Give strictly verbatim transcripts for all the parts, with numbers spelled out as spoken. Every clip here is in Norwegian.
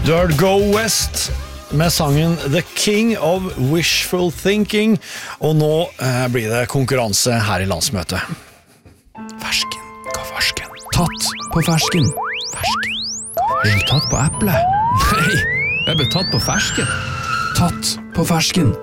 Du har hørt Go West med sangen The King of Wishful Thinking, og nå eh, blir det konkurranse her i landsmøtet. Fersken, hva fersken? Tatt på fersken. Fersken, Er du tatt på eplet? Nei, jeg ble tatt på fersken. Tatt på fersken.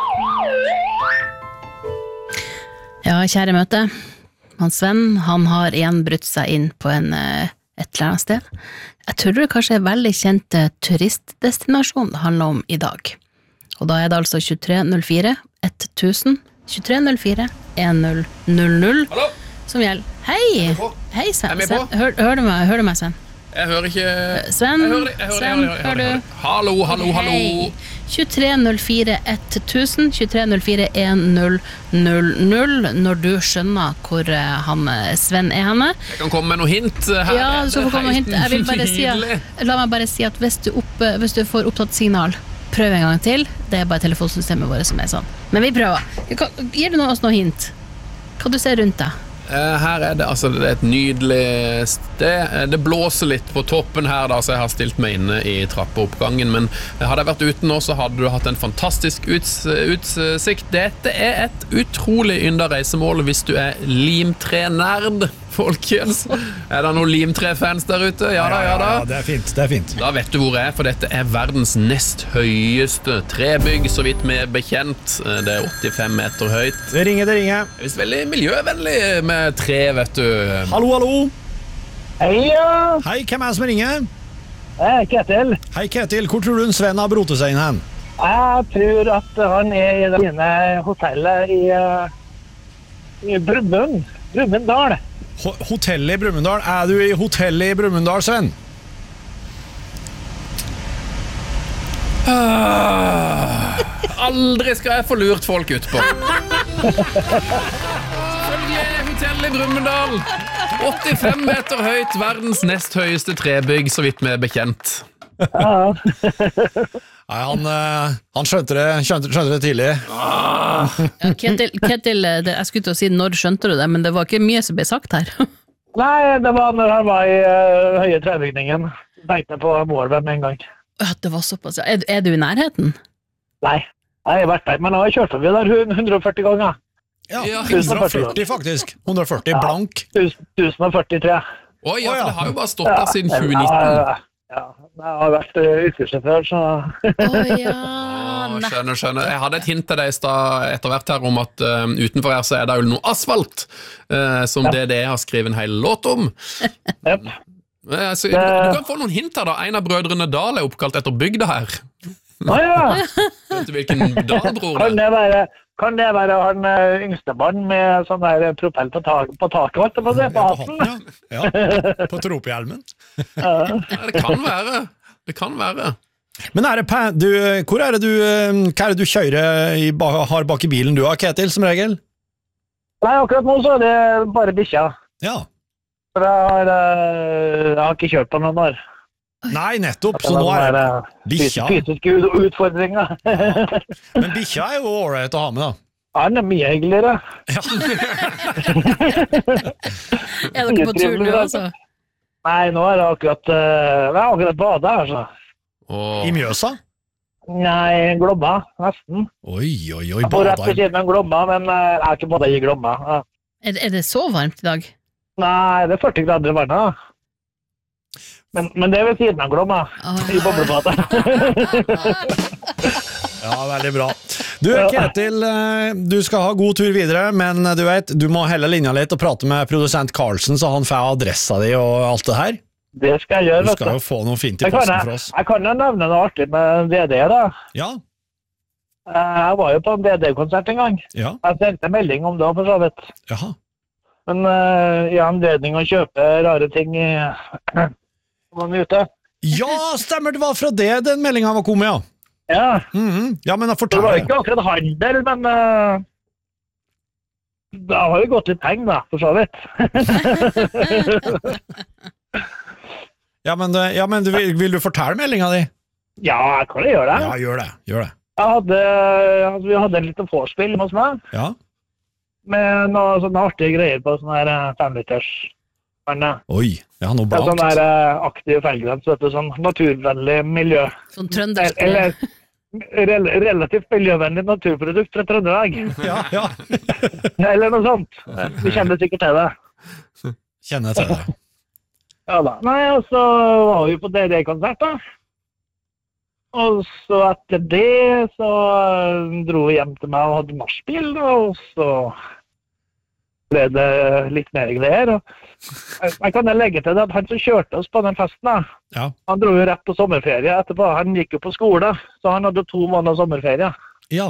Ja, kjære møte. Han Sven, han har igjen brutt seg inn på en, et eller annet sted. Jeg tror det kanskje er veldig kjent turistdestinasjon det handler om i dag. Og da er det altså tjuetre null fire tusen, tjuetre null fire en null null null Hallo? som gjelder. Hei! Hei, Sven. Er vi på? Sven. Hør, hør, du meg, hør du meg, Sven? Jeg hører ikke... Sven, Jeg hører det, jeg hører det, Sven, jeg hører det, jeg hører hører det. du? Hallo, hallo, hallo. Hei. tjuetre null fire tusen, tjuetre null fire en null null null når du skjønner hvor eh, han eh, Sven er henne. Jeg kan komme med noe hint her. Ja, du skal få komme med hint. Jeg vil bare si Nydelig. at, la meg bare si at hvis du, opp, hvis du får opptatt signal, prøv en gang til. Det er bare telefonsystemet vårt som er sånn. Men vi prøver. Hva- Gir du oss noe hint? Hva du ser rundt deg? Eh, Her er det, altså, det er et nydelig sted. Eh, Det blåser litt på toppen her, da, så jeg har stilt meg inne i trappeoppgangen. Men hadde jeg vært ute nå, så hadde du hatt en fantastisk uts utsikt. Dette er et utrolig ynda reisemål hvis du er limtrenerd, folkens. Er det noen limtrefans der ute? Ja da, ja da. det er fint, det er fint. Da vet du hvor jeg er, for dette er verdens nest høyeste trebygg, så vidt vi er bekjent. Det er åttifem meter høyt. Det ringer, det ringer. Det er visst veldig miljøvennlig med tre, vet du. Hallo, hallo. Hei, ja. Hei, hvem er det som ringer? Eh, Ketil. Hei, Ketil, hvor tror du en Sven har brotet seg inn hen? Jeg tror at han er i det fine hotellet i, eh, i Brumunddal. Brumunddal. Ho hotellet i Brumunddal. Er du i hotellet i Brumunddal, Sven? Ah, aldri skal jeg få lurt folk ut på. Selvfølgelig er hotellet i Brumunddal. åttifem meter høyt, verdens nest høyeste trebygg, så vidt vi er bekjent. Ja. Nei, han, eh, han skjønte, det, skjønte, skjønte det tidlig. Ja, Ketil, Ketil det, jeg skulle til å si når skjønte du det, men det var ikke mye som ble sagt her. Nei, det var når han var i uh, høye trebygningen. Tenkte på Målven med en gang. Ja, det var såpass. Er, er du i nærheten? Nei, jeg har vært der, men jeg har kjørt forbi der hundre og førti ganger. Ja, Ja, hundre og førti faktisk. hundre og førti Ja. blank. tusen og førti-tre. Oi, ja, Å, ja. for det har jo bare stått der siden tjue nitten. Ja, ja, jeg har vært uh, yrkessjåfør, så... Å ja, Å, nei. skjønner, skjønner. Jeg hadde et hint til deg i stad etter hvert her om at uh, utenfor her så er det jo noe asfalt, uh, som Ja. D D har skrevet en hel låt om. Yep. Uh, så, du, du kan få noen hint her da. En av brødrene Dahl er oppkalt etter bygda her. Å ja, Vet du hvilken Dahl-bror kan det er? det være... Kan det være han uh, yngstebarn med sånn der propell på, tak, på taket, holdt jeg på å si, på Ja, på hatten? hatten, ja. Ja, på tropehjelmen. Ja. Ja, det kan være. Det kan være. Men er det, pa- du, hvor er det du, eh, hva er det du kjører i, ba- har bak i bilen du har, Ketil, som regel? Nei, akkurat nå så er det bare bikkja. Ja. For jeg har, uh, jeg har ikke kjørt på noen år. Nei, nettopp, så nå er det bikkja. Fysiske ut- utfordringer. Men bikkja er jo ålreit å ha med, da. Han er mye hyggeligere. Er dere på tur nå, altså? Nei, nå er det akkurat, uh, jeg har akkurat badet her, så. Og I Mjøsa? Nei, Glomma, nesten. Oi, oi, oi, Jeg bor rett bada ved siden av Glomma, men uh, jeg har ikke badet i Glomma. Ja. Er, er det så varmt i dag? Nei, det er førti grader i vannet. da. Men, men det er ved siden av Glomma, Åh. i boblebadet. Ja, veldig bra. Du, Ketil, eh, du skal ha god tur videre, men du vet, du må helle linja litt og prate med produsent Karlsen, så han får adressa di og alt det her. Det skal jeg gjøre, Du vet skal du. jo få noe fint i Jeg kan, posten for jeg, oss. jeg kan jo nevne noe artig med D D, da. Ja, Eh, Jeg var jo på en D D-konsert en gang. ja, Jeg sendte melding om det, for så vidt. jaha. Men uh, i anledning å kjøpe rare ting i var den ute. Ja, stemmer, det var fra det den meldingen var kommet, ja. Ja, Mhm. Ja, men jeg det var forteller ikke akkurat handel, men uh, det har jo gått litt penger, da, for så vidt. Ja, men, det- ja, men du, vil, vil du fortelle meldingen di? Ja, jeg kan jo gjøre det. Ja, gjør det, gjør det. Jeg hadde, altså, vi hadde en liten vorspiel hos meg, Ja, med noen sånne artige greier på sånne her eh, femliters Han er Oi, ja, noe Det er sånn blankt. der eh, aktiv felgrens, vet du, sånn naturvennlig miljø. Sånn trøndersk. Eller rel relativt miljøvennlig naturprodukt fra Trøndelag. Ja, ja. Eller noe sånt. Du kjenner sikkert til det. Kjenner jeg til det. Ja da. Nei, og så var vi på D D-konsert da. Og så etter det så eh, dro vi hjem til meg og hadde nachspiel, da, og så ble det litt mer greier. Og jeg, jeg kan legge til det at han som kjørte oss på den festen, da, Ja. han dro jo rett på sommerferie etterpå. Han gikk jo på skole, så han hadde to måneder sommerferie. Ja.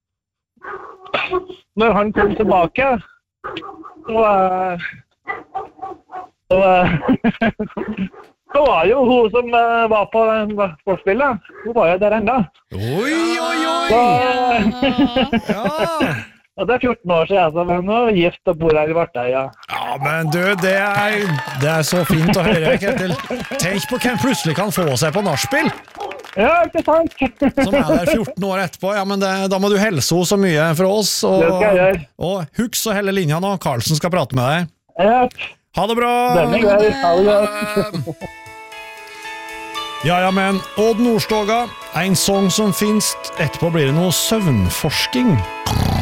Når han kom tilbake, så eh, så, eh, så var jo hun som eh, var på den sportsspillet, hun var jo der enda. Oi, oi, Så, oi! eh, Ja. og det er fjorten år siden, så men nå er gift og bor her i Vartøya. Ja, men du, det er, det er så fint å høre, Ketil. Tenk på hvem plutselig kan få seg på nachspiel, Ja, ikke sant? som er der fjorten år etterpå. Ja, men det, da må du helse henne så mye fra oss. Og, Det skal jeg gjøre. og husk å helle linja nå. Karlsen skal prate med deg. Ja, Ha det bra! den er grei. Ha det godt. Ja, ja, men Odd Nordstoga, en sang som finst. Etterpå blir det noe søvnforsking.